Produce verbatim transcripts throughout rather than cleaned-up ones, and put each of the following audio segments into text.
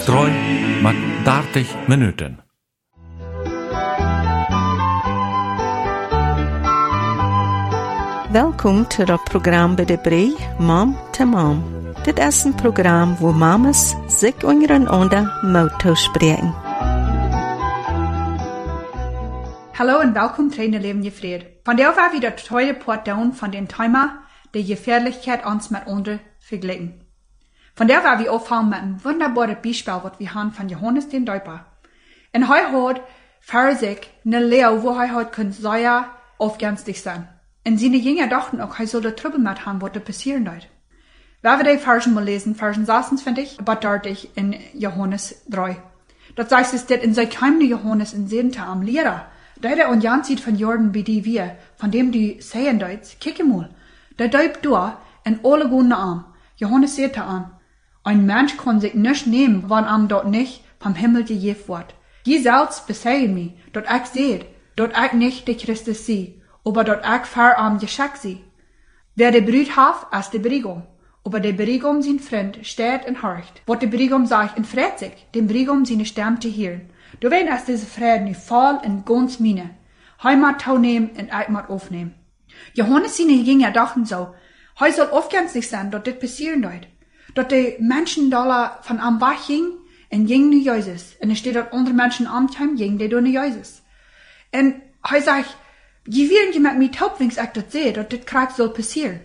Treu met dertig minuten. Welkom to het programma bij de Bree, Mom to Mom. Dit is een programma waar mamas zich ondereinander moeten spreken. Hallo und welkom zu Trainer Leben Gefried. Von der war wieder das heute Portdown von den Thema der Gefährlichkeit uns mit anderen vergleichen. Von der war wir aufhören mit einem wunderbaren Beispiel, was wir haben von Johannes den Däuper. Und heute hat für sich eine Lehre, wo er heute kann sehr aufgänstig sein. Und seine Jünger dachten auch, er sollte Trübel mit haben, was da passieren wird. Wenn wir die Versen mal lesen, Versen sechzehn, finde ich, aber dort in Johannes drei. Dort sagt es, dass in sein Keimne Johannes in siebten am Lehrer, der der und Jan sieht von Jordan wie die wir, von dem die sehen dort, kicke mal, der däubt da in alle gute Arm. Johannes sagt an, ein Mensch kann sich nicht nehmen, wann am dort nicht vom Himmel gegeben wird. Je selbst beseien mich, dort ich seht, dort ich nicht der Christus sie, aber dort ich fahr am Geschenk sie. Wer de Brüd hat, als de Brigum, aber der Brigum sein Freund steht und horcht. Wat der Brigum sagt und freut sich, dem Brigum seine Stimme zu hören. Du weißt, als diese Frieden nicht voll und ganz mine, Heimat taunehmen und Eichmat aufnehmen. Johannes seine Jünger dachten so, heu soll aufgänzlich sein, dort dit passieren dort. Dort die Menschen da von am Bach gingen und gingen nu Jesus. Und es steht dort andere Menschen am Time gingen, die durch Jesus. Und heu sagt, je werden die mit mir taub, wenn ich das sehe, dort dit Krieg soll passieren.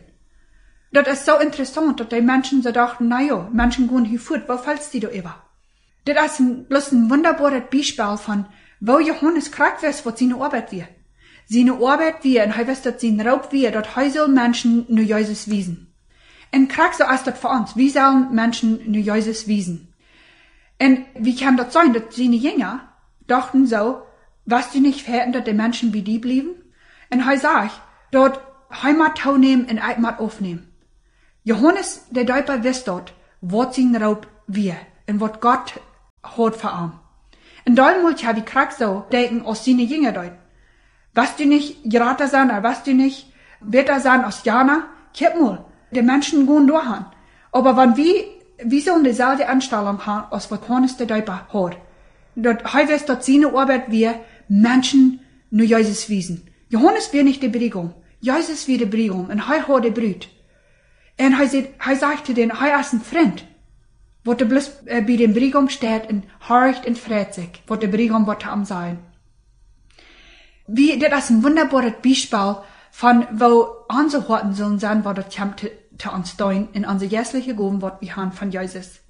Das ist so interessant, dass die Menschen so dachten, na ja, Menschen gehen hier fort, wo fällst die da über? Das ist ein, bloß ein wunderbares Beispiel von, wo Johannes Krieg weiß, was seine Arbeit wird. Seine Arbeit wird, und er weiß, dass sein Raub wird, dass er soll Menschen nur Jesus wiesen. Und Krieg so ist das für uns. Wie sollen Menschen nur Jesus wiesen? Und wie kann das sein, dass seine Jünger dachten so, was du nicht verhätten, dass die Menschen wie die blieben? Und er sagt, dort Heimat nehmen und Eichmat aufnehmen. Johannes, der Däuper, wisst dort, was sein Raub wird und was Gott hat für ihn. Und damals habe ich Krieg so denken aus seine Jünger dort. Was du nicht geraten sein, oder was du nicht weiter sein aus Jana, kipp mal. Die Menschen gehen durch. Aber wenn wir, wir sollen dieselbe Anstellung haben, als was Johannes der Däuper hat. Dort heißt dort seine Arbeit, wir Menschen nur Jesus wiesen. Johannes wird nicht die Brigum. Jesus wird die Brigum. Und er hat die Brüd. Und er sagt, er sagt zu denen, er ist ein Freund. Wo der bloß äh, bei dem Brigum steht und horcht und freut sich, wo der Brigum wird am sein. Wie, das ist ein wunderbares Beispiel von, wo unsere Horten sollen sein, wo das kommt zu uns stehen, in unsere jährliche Gaben, was wir haben von Jesus.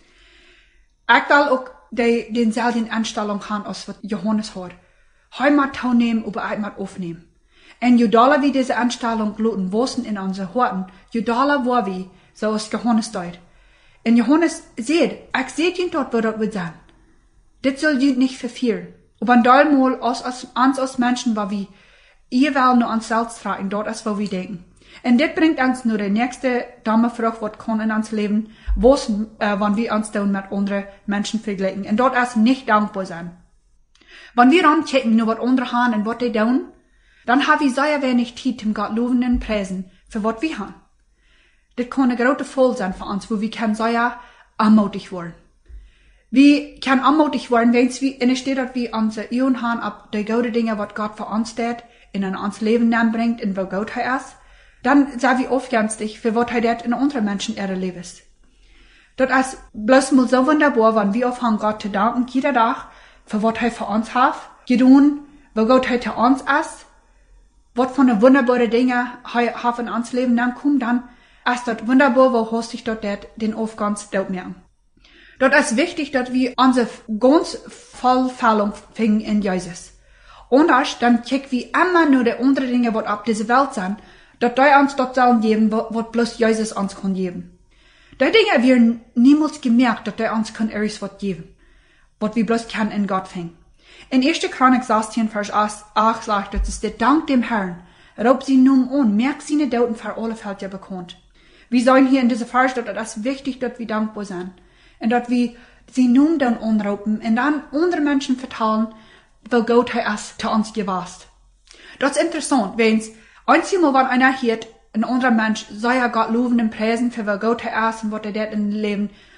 Ich will auch die, denselben Anstellung haben, als was Johannes hat. Heimat nehmen, aber Heimat aufnehmen. Und judala wie diese Anstellung gluten wosen in unsere Horten, judala war wie, so ist Johannes dort. Und Johannes seht, ich seht ihn dort, wo dort wird sein. Das soll ihn nicht verfehlen. Aber ein Dalmal uns als Menschen war wie, ihr wollt nur uns selbst tragen, dort ist, wo wir denken. Und das bringt uns nur die nächste Dame Frucht, was kann in uns Leben, wo es, äh, wenn wir uns dann mit anderen Menschen vergleichen. Und dort ist nicht dankbar sein. Wenn wir anchecken, nur was andere haben und was die tun, dann haben wir sehr wenig Zeit, um Gott loben und preisen, für was wir haben. Das kann eine große Fall sein für uns, wo wir können sehr anmutig werden. Wir können anmutig werden, wenn es wie, in der steht, dass wir unsere Ehren haben, ab die guten Dinge, was Gott für uns tut, in uns Leben bringt, und wo Gott er ist. Dann sind wir aufgänstig, für was er dort in anderen Menschen erlebt ist. Das ist bloß mal so wunderbar, wenn wir aufhören, Gott zu danken, jeder Tag, für was er für uns hat, getan, wo Gott er zu uns ist, was von den wunderbaren Dingen er hat in uns Leben dann kommt, dann ist das wunderbar, wo hast ich dort den Aufgangs dort merken. Dort ist wichtig, dass wir unsere ganz Vollfällung finden in Jesus. Und dann checken wir immer nur die anderen Dinge, was auf dieser Welt sind, dass die uns dort sollen geben, was bloß Jesus uns kann geben. Die Dinge werden niemals gemerkt, dass die uns kann etwas was geben, was wir bloß können in Gott finden. In erster Chronik sechzehn, Vers acht sagt, dass es der Dank dem Herrn, raub sie nun an, merkt sie nicht Dauten für alle Feld ja bekannt. Wir sagen hier in dieser Vers, dass es wichtig, dass wir dankbar sind. Und dass wir sie nun dann anraupen und dann andere Menschen vertellen, weil Gott es zu uns gewasst. Das ist interessant, wenn's einmal, wenn einer hört, ein anderer Mensch, sei ja Gott loben und preisen, für was Gott er ist und was er dort im Leben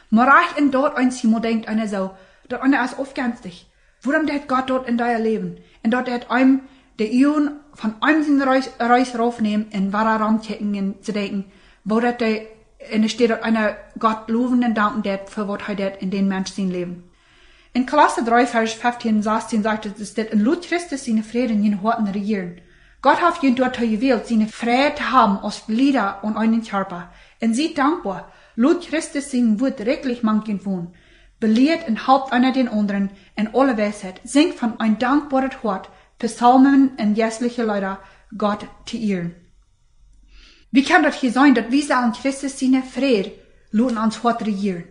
Maar ich in dort eins Himmel denkt einer so, dort einer ist aufgänstig. Warum hat Gott dort in dein Leben? Und dort hat einem der Ion von einem sein Reis, Reis raufnehmen, in wahrer Raumchecken zu denken, wo dort der, und es steht dort einer Gott loben und danken dort, für was er dort in den Menschen sein Leben. In Kolosser drei, Vers fünfzehn und sechzehn sagt es, dass in Lut Christus seine Friede in den Horten regieren. Gott hat ihn dort gewählt, seine Friede zu haben aus Glieder und einen Körper. Und sie dankbar, Lut Christus sein Wort reglich manchen wohnen. Belehrt und haupt einer den anderen in alle Weisheit, singt von ein dankbares Hort, Psalmen und jässliche Leute Gott zu ehren. Wie kann das hier sein, dass wir sagen, Christus seine Friede luden uns Hort regieren?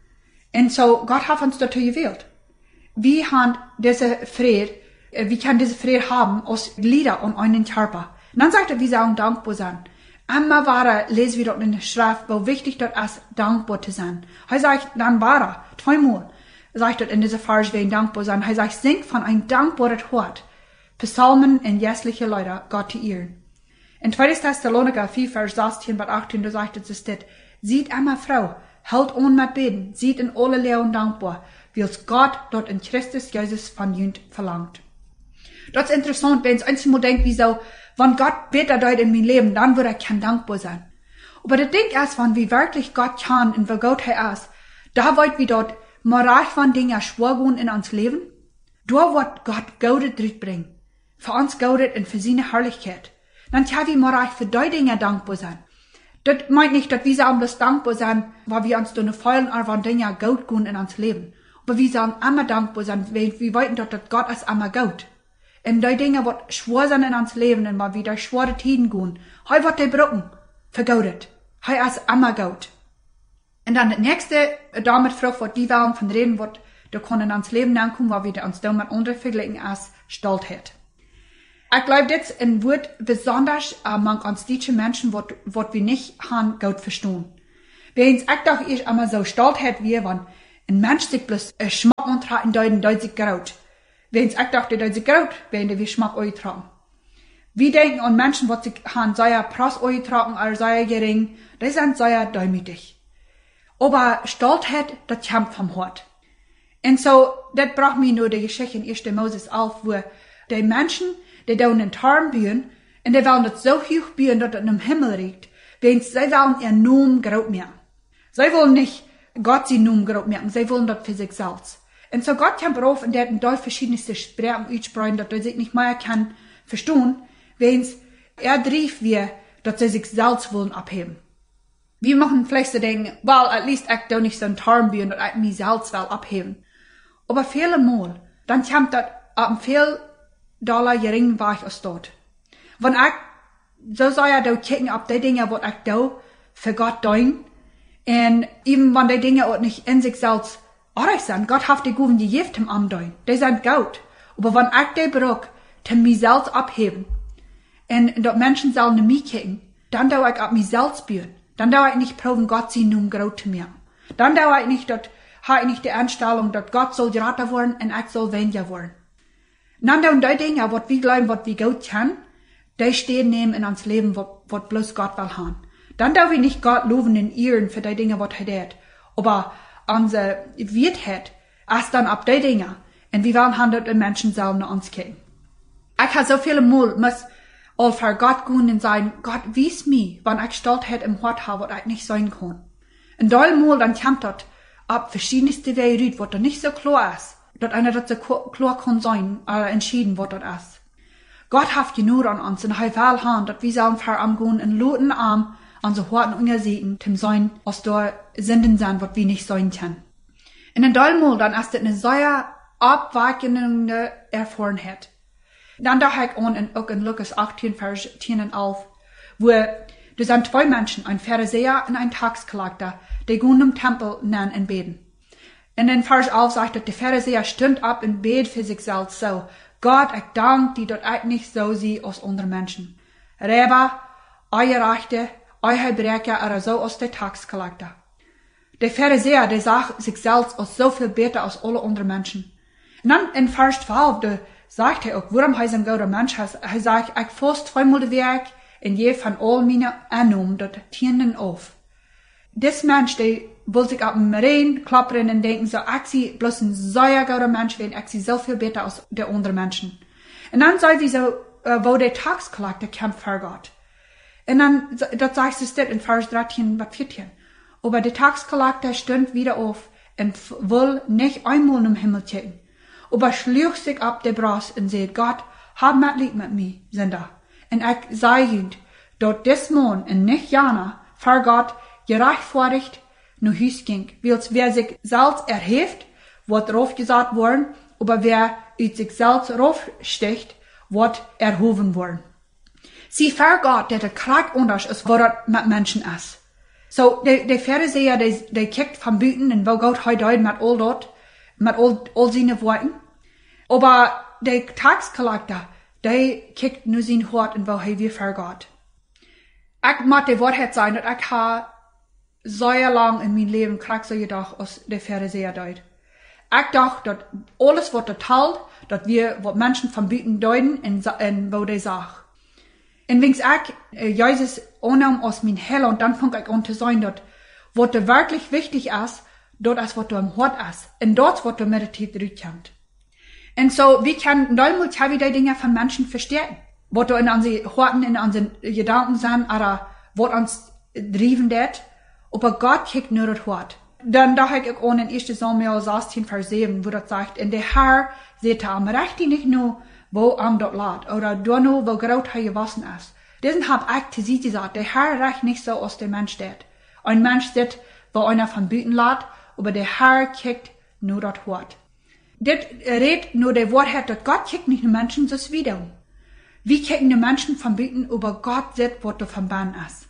Und so, Gott hat uns dazu gewählt. Wir haben diese Friede, wir können diese Friede haben aus Glieder und einen Körper. Und dann sagt er, wir sagen dankbar sein. Einmal war er, lesen wir dort in der Schrift, wo wichtig dort ist, dankbar zu sein. Er sagt, dann war er, zweimal, sagt dort in dieser Vers, wir dankbar sein. Er sagt, singt von ein dankbares Hort, Psalmen und jässliche Leute Gott zu ehren. In zweiter Thessaloniker vier, Vers sechzehn bis achtzehn, da sagt es, dass das, sieht einmal Frau, hält on mit Beten, sieht in alle Lehr und dankbar, wie es Gott dort in Christus Jesus von Jünd verlangt. Das ist interessant, wenn es einmal denkt, wie so, wenn Gott beter dort in mein Leben, dann würde er kein dankbar sein. Aber der Ding ist, wenn wir wirklich Gott kann und wo Gott er ist, da wollt wir dort moral von Dingen schwören in uns Leben, da wird Gott Gaudet drin bringen. Für uns Gaudet und für seine Herrlichkeit. Dann kann wir moral für die Dinge dankbar sein. Das meint nicht, dass wir sagen, dass dankbar sein, weil wir uns da eine Feuer an Dinge gut gehen in uns Leben. Aber wir sagen immer dankbar sein, weil wir wissen dort, dass Gott ist immer gut. Und die Dinge, die schwer sind in uns Leben, und weil wir durch schwere Tiden gehen, heu wird die Brücken vergaudet. Heu ist immer gut. Und dann das nächste, damit Frucht, was die wollen von reden, wird, da können uns Leben ankommen, weil wir uns da mit anderen vergleichen als Stoltheit. Ich glaube, das ist ein Wort besonders among uns deutsche Menschen, was wir nicht haben, gut verstehen. Wenn ich doch ich immer so Stoltheit wie, wenn ein Mensch sich bloß äh, Schmack und tragen, deuten, deut sich graut. Wenn ich doch die deut sich graut, wenn die wie Schmack euch tragen. Wir denken an Menschen, was sich haben, sei er Prost euch tragen, oder sei er gering, die sind sei er däumütig. Aber Stoltheit, das kommt vom Hort. Und so, das braucht mir nur die Geschichte in erster Moses elf, wo die Menschen, die da in den Tarn bühen, und die wollen das so hoch bühen, dass es in dem Himmel riecht, wenn sie wollen ihr Namen groß machen. Sie wollen nicht Gott sie Namen groß machen, sie wollen das für sich selbst. Und so Gott kann berufen, der in dort verschiedenste Sprachen aussprechen, dass er sich nicht mehr kann verstehen, wenn er drief wir, dass sie sich selbst wollen abheben. Wir machen vielleicht so denken, well, at least ich da nicht so ein Tarn bühen, dass ich mich selbst will abheben. Aber viele Mal, dann kommt das ab viel Dollar gering war ich aus dort. Wenn ich, so soll ja da kicken ab die Dinge, was ich da für Gott tun, und eben wenn die Dinge auch nicht in sich selbst artig sind, Gott hat die Guven, die Gift im Arm tun, die sind gut. Aber wenn ich die brauche, zu mir selbst abheben, und dort Menschen sollen nicht mich kicken, dann da ich ab mir selbst bühen, dann da ich nicht proben, Gott sie nun groß zu mir. Dann da ich nicht, dort, habe ich nicht die Einstellung, dass Gott soll geraten werden, und ich soll weniger werden. Dann da und die Dinge, was wir glauben, was wir gut können, die stehen nehmen in uns Leben, was bloß Gott will haben. Dann darf wir nicht Gott loben und ehren für die Dinge, was er tut. Aber unsere Wirtheit ist dann ab die Dinge. Und wir wollen hundert und Menschen selber nach uns kicken. Ich habe so viele Mal, muss all für Gott gehen und sagen, Gott, wies mir, wenn ich Stoltheit im Hort habe, was ich nicht sein kann. Und doll Mal, dann kommt dort ab verschiedenste Wege, was da nicht so klar ist. Dass einer das so klar kann sein, oder entschieden, was das ist. Gott hat genug an uns, und er will haben, dass wir sollen für am gehen, in loten Arm, an so harten Ungersehen, zum sein, aus da Sünden sein, was wir nicht sein können. In den Dolmol, dann ist das eine sehr abweichende Erfahrenheit. Dann da ich an, in, auch in Lukas achtzehn, Vers zehn und elf, wo, da sind zwei Menschen, ein Pharisäer und ein Taxklagter, die gehen im Tempel nennen und beten. In den Vers elf sagt, dass der Pharisäer stund ab und bet für sich selbst so, Gott, ich danke dir, dass ich nicht so sie aus unseren Menschen. Reba, euer Rechte, euer Brecher, oder so aus der Taxklagter. Der Pharisäer, der sagt sich selbst aus so viel besser als alle anderen Menschen. Und dann in Vers zwölf, da sagt er auch, warum er ein guter Mensch ist. Er sagt, ich fast zweimal das Werk, und je von all meine Annahmen, dort tienden auf. Das Mensch, der will sich auf dem Rehen klappern und denken so, ich sie bloß ein sehr guter Mensch werden, ich sie so viel besser als der andere Menschen. Und dann sei wie so, wo der Taxkollektor kämpft für Gott. Und dann, das sagst du steht in Vers dreizehn bis vierzehn. Aber der Taxkollektor stund wieder auf und will nicht einmal im Himmel checken. Aber schlug sich ab der Brust und sagt, Gott, hab Mitleid mit mir, Sünder. Und ich sei jünd, dort des Mond und nicht Jana, für Gott, gerechtfertigt, nur Hüs ging. Wils wer sich selbst erhebt, wird drauf gesagt worden, aber wer uit sich selbst raufsticht, wird erhoben worden. Sie für Gott, der der Krieg anders ist, was das mit Menschen ist. So, der, der Pharisäer, der, der kickt von Büten und wo Gott heute deut mit all dort, mit all, all seine Worten. Aber der Taxkollektor, der kickt nur sein Hort und wo er wir für Gott. Ich mag die Wahrheit sein, dass ich habe sehr lang in meinem Leben krieg so gedacht, als der Pharisäer deut. Ich dachte, dass alles, was teilt, dass wir, was Menschen von Büten deuten, und, und wo die sagen. Und wenn ich äh, Jesus annahm aus mein Hell und dann fang ich an zu sein, dass was da wirklich wichtig ist, dort ist, was du im Hort ist. Und dort, was du meditiert durchkommt. Und so, wir können damals haben wir die Dinge von Menschen verstehen. Was du in unseren Horten, in unseren Gedanken sind, oder was uns driven det. Aber Gott kickt nur das Hort. Dann dachte ich auch in ersten Samuel sechzehn, Vers sieben, wo das sagt, und der Herr seht am Rechte nicht nur, wo am dort lat, oder da nur, wo gerade er gewassen ist. Diesen hab ich zu sie gesagt, der Herr reicht nicht so, als der Mensch steht. Ein Mensch steht, wo einer von Büten lat, aber der Herr kickt nur das Hort. Das redet nur der Wahrheit, dass Gott kickt nicht den Menschen, das wieder. Wie kicken die Menschen von Büten, aber Gott sieht, was du von Bahn ist.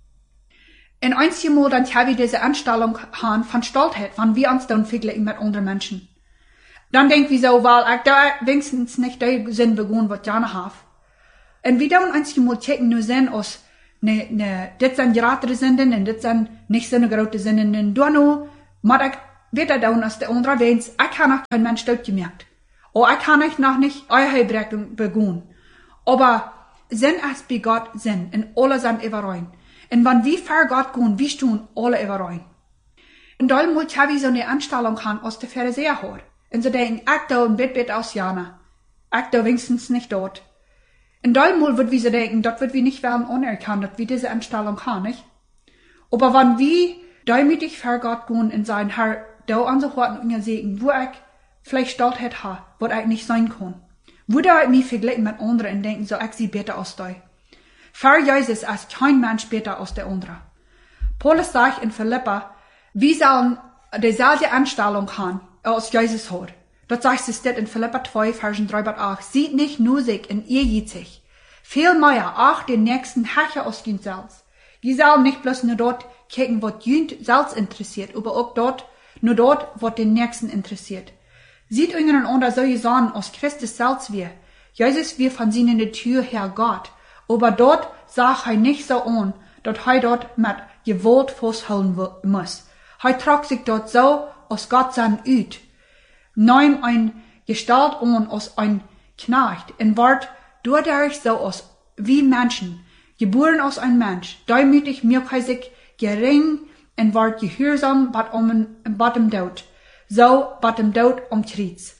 In einzig Mal dann habe ich diese Anstellung haben von Stolzheit, von wir uns dann vergleichen mit anderen Menschen. Dann denk wir so, weil ich da wenigstens nicht den Sinn begonnen, was Jana hat. Und wir dann einzig Mal checken nur sehen aus, ne, ne, das sind gerade Sünden, und das sind nicht so eine große Sünden, und du nur, mag ich weiter down als der andere Wenns, ich kann noch kein Mensch dort gemerkt. Oh, ich kann euch noch nicht Eierheilbrechen begonnen. Aber Sinn ist bei Gott Sinn, und alle sind überrein. Und wenn wir für Gott gehen, wir tun alle überrein. Und da muss ich so eine Anstellung haben, aus der Pharisäer hat. Und so denken, ich da ein Bett aus Jana. Ich da wenigstens nicht dort. Und da muss wird wir so denken, dort wird wir nicht werden anerkannt, dass wir diese Anstellung haben, nicht? Aber wenn wir demütig für Gott gehen und sagen, Herr, da an so Horten und Segen, wo ich vielleicht Stolzheit habe, wo ich nicht sein kann. Wo da ich mich vergleichen mit anderen und denken, so ich sie besser aus da. Für Jesus ist kein Mensch besser als der andere. Paulus sagt in Philippa, wir sollen dieselbe Anstellung haben, als Jesus hat. Das sagt es in Philippa zwei, Versen drei bis acht. Sieht nicht nur sich und ihr geht sich. Vielmehr auch den nächsten Herrscher aus jünd selbst. Wir sollen nicht bloß nur dort kicken, was jünd selbst interessiert, aber auch dort, nur dort, was den nächsten interessiert. Sieht euren unter solche Sachen aus Christus selbst wir. Jesus wir von seiner Tür her Gott. Aber dort sah er nicht so an, dass er dort mit Gewalt festhalten muss. Er trug sich dort so, als Gott sein Üt. Nahm ein Gestalt an, als ein Knecht, und ward dadurch so aus wie Menschen, geboren aus ein Mensch, demütig mirkeisig, gering, und ward gehorsam, bat um, bat dem Tod. So, bat dem Tod umtriebs.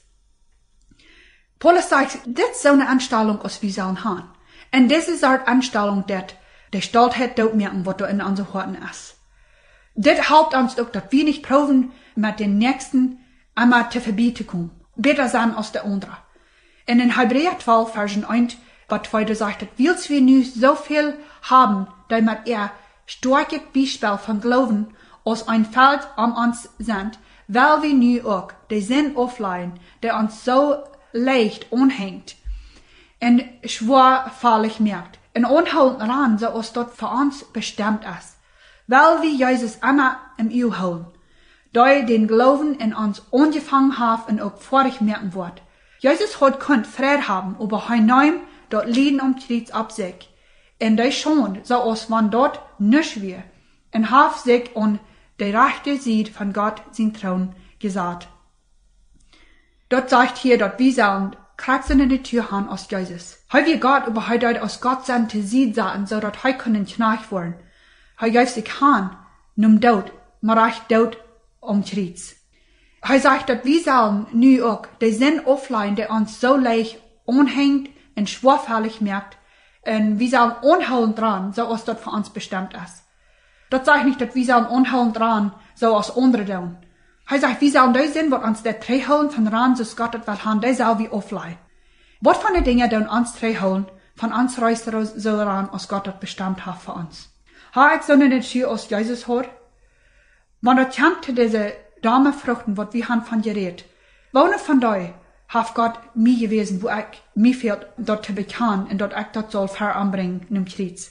Paulus sagt, das ist so eine Anstellung, als wir sollen haben. Und das ist eine Anstellung, die der Stolzheit dort merken, was da in unseren Horten ist. Das helpt uns auch, dass wir nicht proben, mit den Nächsten einmal zu verbieten kommen. Besser sein als der andere. Und in Hebräer zwölf, Versen eins, was zwei sagt, willst wir nu so viel haben, damit er starkes Beispiel von Glauben aus ein Feld um uns sind, weil wir nu auch den Sinn aufleihen, der uns so leicht anhängt, und schwerfällig merkt, und unhalten ran, so als dort für uns bestimmt ist, weil wir Jesus immer im Ehe holen, da den Glauben in uns angefangen haben und auch vorig merken wird. Jesus hat könnt Frieden haben, aber hinein dort Lieden um Krieg ab sich, und der schon, so als wenn dort nichts wir, und hat sich an der rechte Seite von Gott sein Thron gesagt. Dort sagt hier, dort wir sollen kratzen in die Tür haben aus Jesus. Heu wir Gott, aber heu dort aus Gott sein zu sehen sagen, so dort heu können knach wollen. Heu geist sich han, num dort, maar echt dood omschriets. Hij zegt dat we zullen nu ook de zin offline, die ons zo leeg onhängt en schwafhellig merkt, en we zullen onhouden dran, zoals dat voor ons bestemd is. Dat zegt niet dat we zullen onhouden dran, zoals anderen doen. Hij zegt, we zullen die zin, wat ons der terughouden van ran, zoals God het wil gaan, die zullen we offline. Wat van de dingen doen ons terughouden, van ons reizen zo ran, als God het bestemd heeft voor ons. Ha ik zo niet schier als Jezus hoor? Maar dat komt te deze damevruchten, wat we han van gereed. Wonen van die, heeft God mij gewezen, wo ik mij veel dat te bekan, en dat ik dat zal veranbrengen, in het kriets.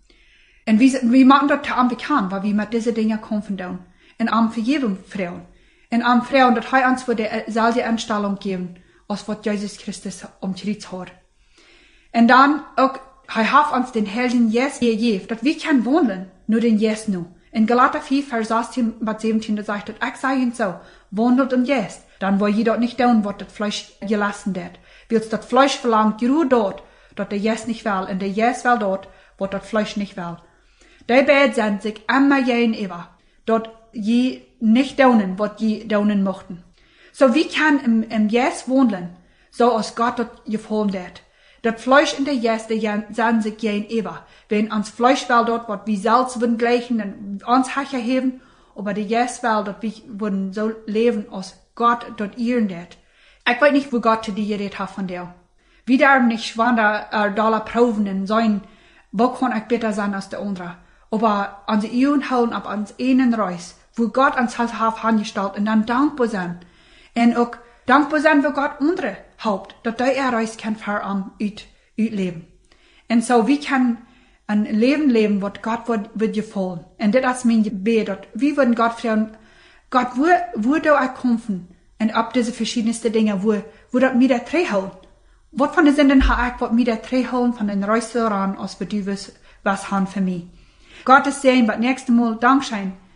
En we, we maken dat te aanbekan, waar we met deze dingen komen doen. En aan vergeving vragen. En aan vragen dat hij ons voor dezelfde instelling geven, als wat Jezus Christus om kriets hoort. En dan ook, hij heeft ons den Heiligen Geest gegeven, dat we kunnen wandelen, nur den Geest nu. In Galater vier, Vers zestien bis zeventien, da sagt het, ik zei je zo, wandelt in Geest. Dan wil je dat niet doen, wat het Fleisch gelassen wird. Willst dat Fleisch verlangt, je dort, dat de Geest nicht will, en de Geest will dort, wat dat Fleisch nicht will. Die beiden zijn zich immer jeden eeuwen, dat je nicht doen, wat je doen mochten. So wie kann im, im Geist wandelen, so als Gott dat gevonden wird. Dat Fleisch in der Geist, die zijn sich jeden eeuwen. Wenn ons Fleisch will dort, wat wir selbst würden gleichen, und uns Hacher heben, aber der Geist will, dat wir würden so leben, als Gott dort ihren wird. Ich weiß nicht, wo Gott zu dir geredet hat von dir. Wir dürfen nicht schwander, äh, Dollar proben und sagen, wo kann ich besser sein als der andere. Aber unsere Ehren holen ab uns einen Reis, wo Gott uns hat angestellt und dann dankbar sein. Und auch dankbar sein, wo Gott andere haupt, dass der Reis kann für uns ut, utleben. Und so, wir können ein Leben leben, was Gott wird, wird gefallen. Und das ist mein Gebet, dass wir würden Gott fragen, Gott, wo, wo du auch kommen, und ab diese verschiedensten Dinge, wo, wo das mir der Dreh holen. Was von den Sünden habe ich, was mir der Dreh holen, von den Reisen ran, als wir du was, was haben für mich. Gott ist sehen, beim nächsten Mal Dankeschön.